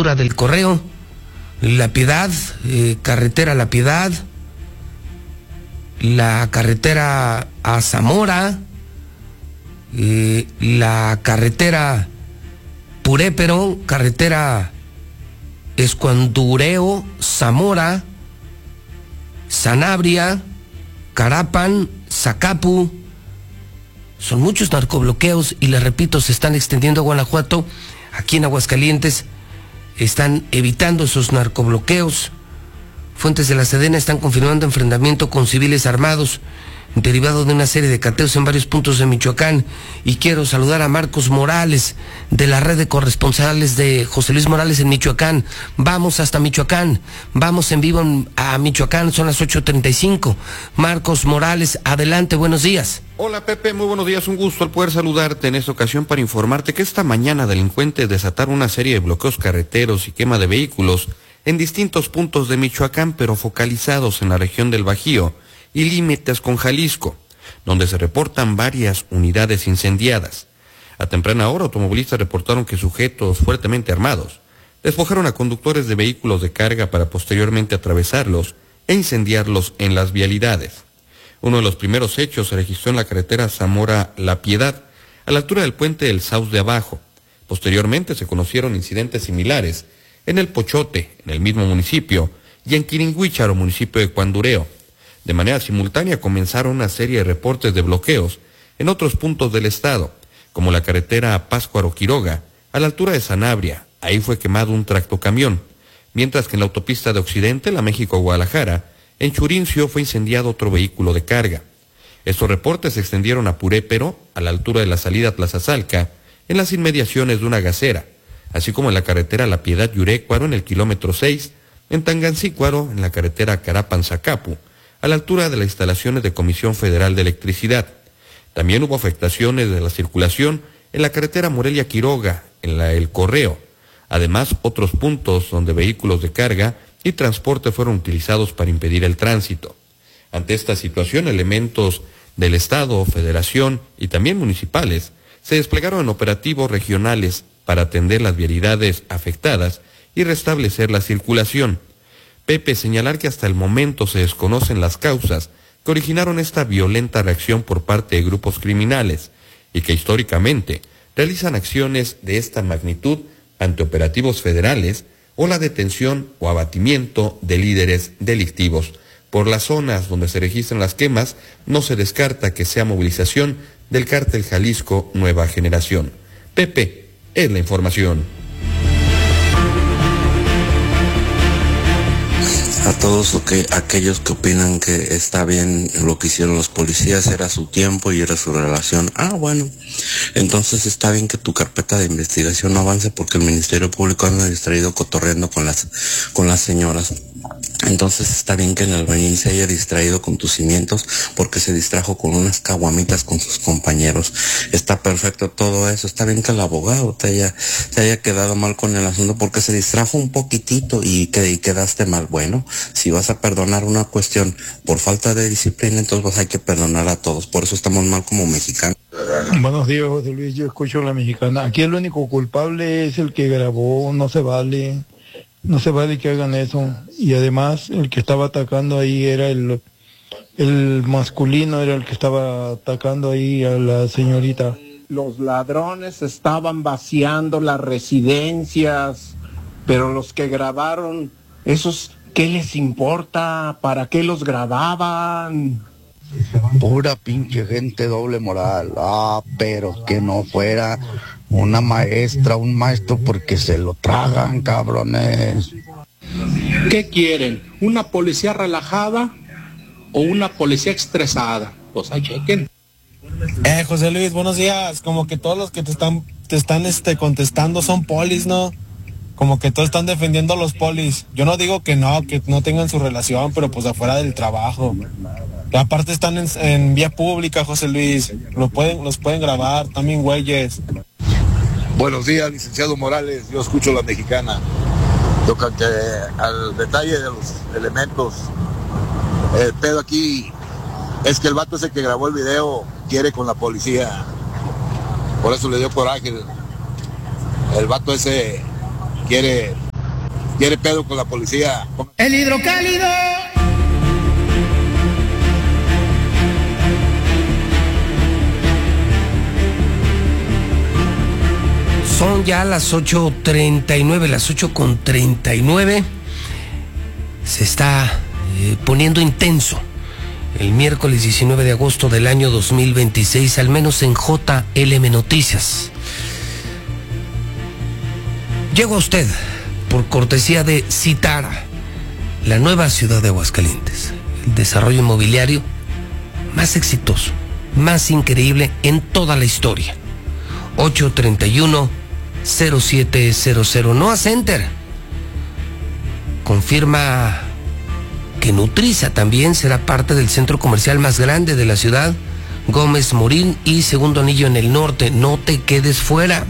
altura del Correo, La Piedad, carretera La Piedad, la carretera a Zamora, la carretera Purépero, carretera Escuandureo, Zamora, Sanabria, Carapan, Zacapu. Son muchos narcobloqueos y les repito, se están extendiendo a Guanajuato. Aquí en Aguascalientes están evitando esos narcobloqueos. Fuentes de la Sedena están confirmando enfrentamiento con civiles armados derivado de una serie de cateos en varios puntos de Michoacán. Y quiero saludar a Marcos Morales de la red de corresponsales de José Luis Morales en Michoacán. Vamos hasta Michoacán, vamos en vivo a Michoacán, son las 8:35. Marcos Morales, adelante, buenos días. Hola Pepe, muy buenos días, un gusto al poder saludarte en esta ocasión para informarte que esta mañana delincuentes desataron una serie de bloqueos carreteros y quema de vehículos en distintos puntos de Michoacán, pero focalizados en la región del Bajío y límites con Jalisco, donde se reportan varias unidades incendiadas. A temprana hora, automovilistas reportaron que sujetos fuertemente armados despojaron a conductores de vehículos de carga para posteriormente atravesarlos e incendiarlos en las vialidades. Uno de los primeros hechos se registró en la carretera Zamora-La Piedad, a la altura del puente del Sauz de Abajo. Posteriormente se conocieron incidentes similares en El Pochote, en el mismo municipio, y en Quiringuícharo, municipio de Cuandureo. De manera simultánea comenzaron una serie de reportes de bloqueos en otros puntos del estado, como la carretera Pátzcuaro-Quiroga, a la altura de Sanabria. Ahí fue quemado un tractocamión, mientras que en la autopista de Occidente, la México-Guadalajara, en Churincio fue incendiado otro vehículo de carga. Estos reportes se extendieron a Purépero, a la altura de la salida a Tlazazalca, en las inmediaciones de una gasera, así como en la carretera La Piedad-Yurécuaro, en el kilómetro 6, en Tangancícuaro, en la carretera Carapan-Zacapu, a la altura de las instalaciones de Comisión Federal de Electricidad. También hubo afectaciones de la circulación en la carretera Morelia-Quiroga, en El Correo. Además, otros puntos donde vehículos de carga y transporte fueron utilizados para impedir el tránsito. Ante esta situación, elementos del Estado, Federación y también municipales se desplegaron en operativos regionales para atender las vialidades afectadas y restablecer la circulación. Pepe, señalar que hasta el momento se desconocen las causas que originaron esta violenta reacción por parte de grupos criminales y que históricamente realizan acciones de esta magnitud ante operativos federales o la detención o abatimiento de líderes delictivos. Por las zonas donde se registran las quemas, no se descarta que sea movilización del cártel Jalisco Nueva Generación. Pepe, es la información. A todos aquellos que opinan que está bien lo que hicieron los policías, era su tiempo y era su relación. Bueno, entonces está bien que tu carpeta de investigación no avance porque el Ministerio Público anda distraído cotorreando con las señoras. Entonces está bien que el albañil se haya distraído con tus cimientos porque se distrajo con unas caguamitas con sus compañeros. Está perfecto todo eso. Está bien que el abogado te haya quedado mal con el asunto porque se distrajo un poquitito y quedaste mal. Bueno, si vas a perdonar una cuestión por falta de disciplina, entonces hay que perdonar a todos. Por eso estamos mal como mexicanos. Buenos días, José Luis. Yo escucho La Mexicana. Aquí el único culpable es el que grabó. No se vale. No se vale que hagan eso. Y además, el que estaba atacando ahí era el masculino, era el que estaba atacando ahí a la señorita. Los ladrones estaban vaciando las residencias, pero los que grabaron, esos, ¿qué les importa? ¿Para qué los grababan? Pura pinche gente doble moral. Pero que no fuera una maestra, un maestro, porque se lo tragan, cabrones. ¿Qué quieren? ¿Una policía relajada o una policía estresada? Pues ahí chequen. José Luis, buenos días. Como que todos los que te están contestando son polis, ¿no? Como que todos están defendiendo a los polis. Yo no digo que no tengan su relación, pero pues afuera del trabajo. Y aparte están en vía pública, José Luis. Los pueden grabar, también güeyes. Buenos días, licenciado Morales. Yo escucho La Mexicana. Toca que al detalle de los elementos, el pedo aquí es que el vato ese que grabó el video quiere con la policía. Por eso le dio coraje. El vato ese quiere quiere pedo con la policía. El hidrocálido. Son ya las 8:39, las 8:39. Se está poniendo intenso el miércoles 19 de agosto del año 2026, al menos en JLM Noticias. Llegó a usted por cortesía de Citara, la nueva ciudad de Aguascalientes, el desarrollo inmobiliario más exitoso, más increíble en toda la historia. 831-0700. Noa Center confirma que Nutriza también será parte del centro comercial más grande de la ciudad, Gómez Morín y Segundo Anillo en el norte. No te quedes fuera.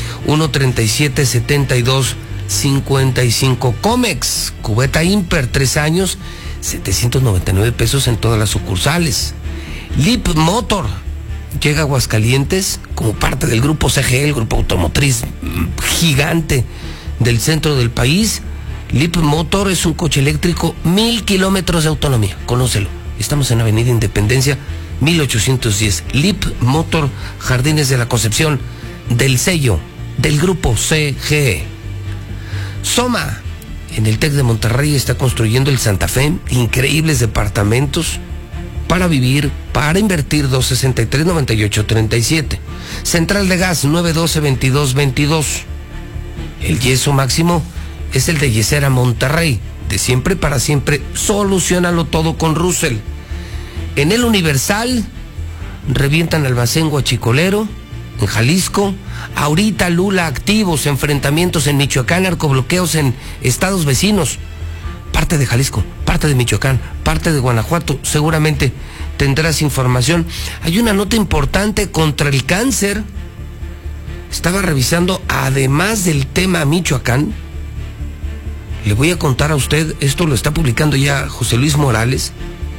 137-72-55. Comex, cubeta Imper, 3 años, 799 pesos en todas las sucursales. Lip Motor llega a Aguascalientes como parte del grupo CGE, el grupo automotriz gigante del centro del país. Lip Motor es un coche eléctrico, 1000 kilómetros de autonomía. Conócelo. Estamos en Avenida Independencia, 1810. Lip Motor, Jardines de la Concepción, del sello del grupo CGE. Soma, en el TEC de Monterrey, está construyendo el Santa Fe, increíbles departamentos para vivir, para invertir. 263-9837. Central de Gas, 912-2222. El yeso máximo es el de Yesera Monterrey, de siempre para siempre. Soluciónalo todo con Russell. En el Universal revientan Almacén Guachicolero en Jalisco. Ahorita Lula activos, enfrentamientos en Michoacán, narcobloqueos en estados vecinos, parte de Jalisco, parte de Michoacán, parte de Guanajuato. Seguramente tendrás información. Hay una nota importante contra el cáncer. Estaba revisando, además del tema Michoacán, le voy a contar a usted, esto lo está publicando ya José Luis Morales.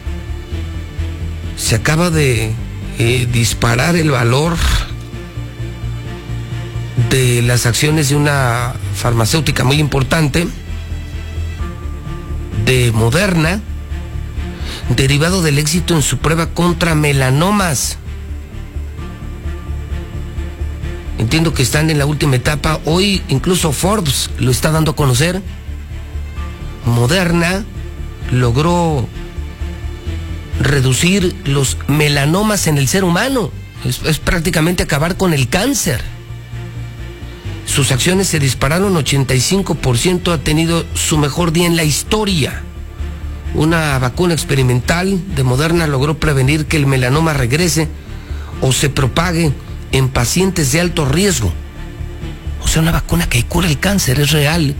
Se acaba de disparar el valor de las acciones de una farmacéutica muy importante, de Moderna, derivado del éxito en su prueba contra melanomas. Entiendo que están en la última etapa. Hoy incluso Forbes lo está dando a conocer. Moderna logró reducir los melanomas en el ser humano. Es prácticamente acabar con el cáncer. Sus acciones se dispararon 85%, ha tenido su mejor día en la historia. Una vacuna experimental de Moderna logró prevenir que el melanoma regrese o se propague en pacientes de alto riesgo. O sea, una vacuna que cura el cáncer, es real.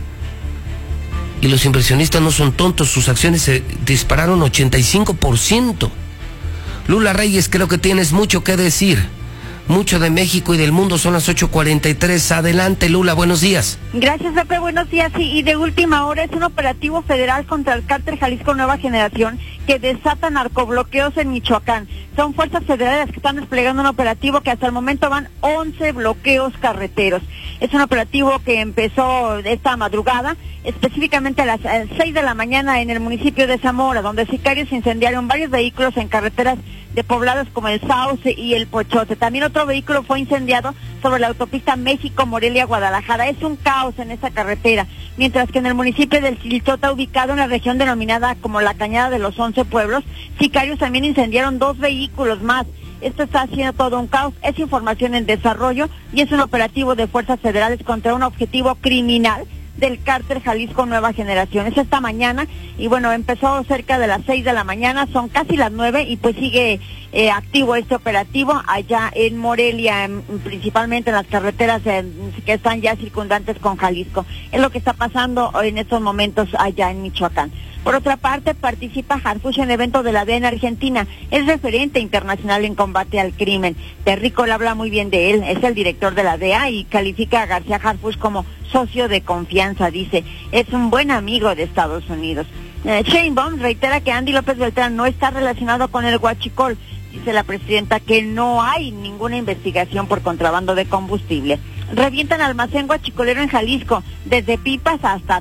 Y los inversionistas no son tontos, sus acciones se dispararon 85%. Lula Reyes, creo que tienes mucho que decir. Mucho de México y del mundo. Son las 8:43. Adelante, Lula, buenos días. Gracias, Pepe, buenos días. Y de última hora, es un operativo federal contra el cártel Jalisco Nueva Generación que desata narcobloqueos en Michoacán. Son fuerzas federales que están desplegando un operativo que hasta el momento van 11 bloqueos carreteros. Es un operativo que empezó esta madrugada, específicamente a las 6 de la mañana en el municipio de Zamora, donde sicarios incendiaron varios vehículos en carreteras de poblados como el Sauce y el Pochote. También otro vehículo fue incendiado sobre la autopista México-Morelia-Guadalajara. Es un caos en esa carretera, mientras que en el municipio del Chilchota, ubicado en la región denominada como la Cañada de los 11 Pueblos, sicarios también incendiaron 2 vehículos más. Esto está haciendo todo un caos, es información en desarrollo y es un operativo de fuerzas federales contra un objetivo criminal del cártel Jalisco Nueva Generación. Es esta mañana y bueno, empezó cerca de las 6 de la mañana, son casi las 9 y pues sigue activo este operativo allá en Morelia, principalmente en las carreteras que están ya circundantes con Jalisco. Es lo que está pasando en estos momentos allá en Michoacán. Por otra parte, participa Harfuch en el evento de la DEA en Argentina. Es referente internacional en combate al crimen. Terricol habla muy bien de él, es el director de la DEA y califica a García Harfuch como socio de confianza. Dice, es un buen amigo de Estados Unidos. Sheinbaum reitera que Andy López Beltrán no está relacionado con el huachicol. Dice la presidenta que no hay ninguna investigación por contrabando de combustible. Revientan almacén guachicolero en Jalisco, desde pipas hasta